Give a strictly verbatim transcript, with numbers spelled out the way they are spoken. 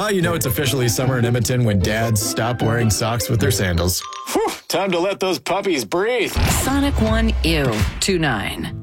you know it's officially summer in Edmonton when dads stop wearing socks with their sandals. Whew, time to let those puppies breathe. Sonic one E W two nine.